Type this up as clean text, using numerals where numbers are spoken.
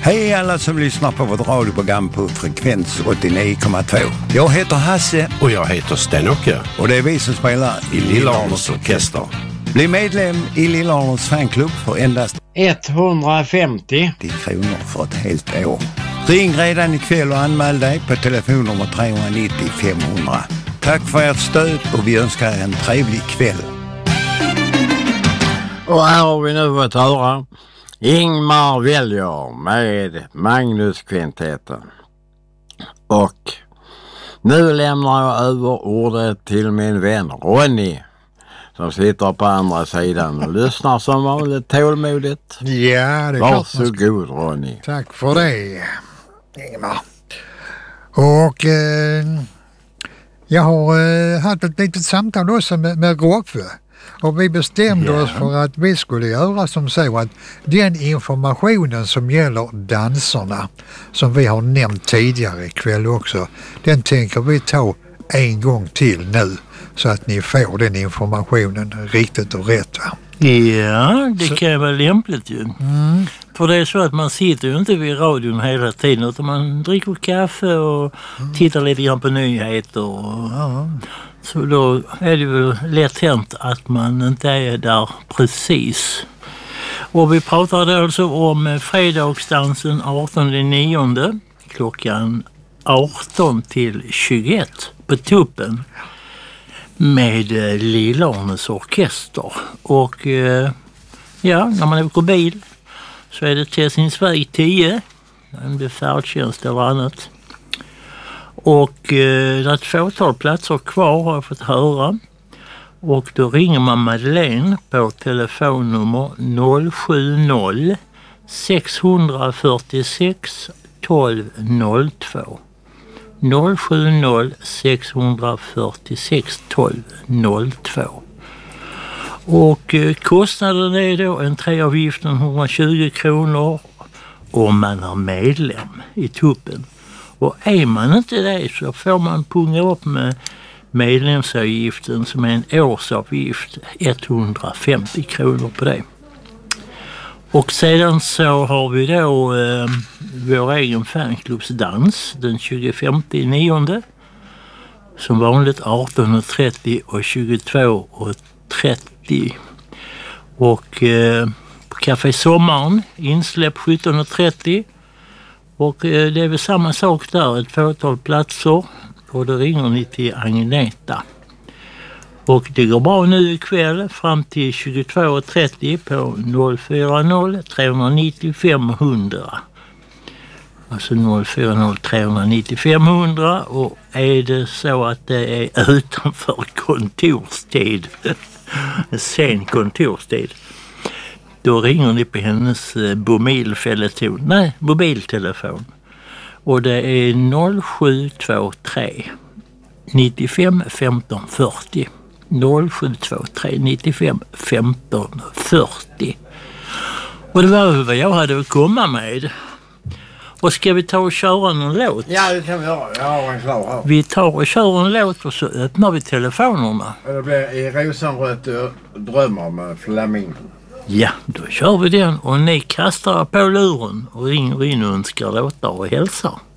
Hej alla som lyssnar på vårt radioprogram på frekvens 89,2. Jag heter Hasse. Och jag heter Sten-Åke. Och det är vi som spelar i Lillarnes orkester. Bli medlem i Lillarnes fanklubb för endast 150 kronor för ett helt år. Ring redan ikväll och anmäl dig på telefonnummer 390 500. Tack för ert stöd och vi önskar en trevlig kväll. Och här har vi nu fått höra Ingmar väljer med Magnus-kvintetten. Och nu lämnar jag över ordet till min vän Ronny som sitter på andra sidan och lyssnar som vanligt tålmodigt. Ja, det är klart. Varsågod Ronny. Tack för det, Ingmar. Och jag har haft ett litet samtal också med Roffe. Och vi bestämde oss för att vi skulle göra som så att den informationen som gäller danserna, som vi har nämnt tidigare ikväll också, den tänker vi ta en gång till nu så att ni får den informationen riktigt och rätt. Va? Ja, det så kan vara lämpligt ju. För det är så att man sitter ju inte vid radion hela tiden utan man dricker kaffe och tittar lite grann på nyheter. Och, så då är det väl lätt hänt att man inte är där precis. Och vi pratade alltså om fredagsdansen 18/9 klockan 18 till 21 på Tuppen med Lillarnes orkester. Och ja, när man åker bil så är det Tessinsväg 10, en blir färdtjänst eller annat. Och det är ett fåtal platser kvar har jag fått höra. Och då ringer man Madeleine på telefonnummer 070 646 1202. 070 646 1202. Och kostnaden är då entréavgiften 120 kronor om man är medlem i Tuppen. Och är man inte det så får man punga upp med medlemsavgiften som är en årsavgift, 150 kronor på det. Och sedan så har vi då vår egen fanklubbsdans den 25/9 som vanligt 18:30 och 22:30. Och på Café Sommaren insläpp 17:30. Och det är väl samma sak där, ett fåtal platser. Och då ringer ni till Agneta. Och det går bra nu ikväll fram till 22:30 på 040 390 500. Alltså 040 390 500. Och är det så att det är utanför kontorstid, sen kontorstid, då ringer ni på hennes mobiltelefon. Och det är 0723 95 15 40. 0723 95 15 40. Och det var vad jag hade att komma med. Och ska vi ta och köra någon låt? Ja, det kan vi göra. Jag har en klar här. Vi tar och kör en låt och så öppnar vi telefonerna. Det blir i rosenrött drömmar med Flamingo. Ja, då kör vi den och ni kastar på luren och ringer in och önskar låtar och hälsar.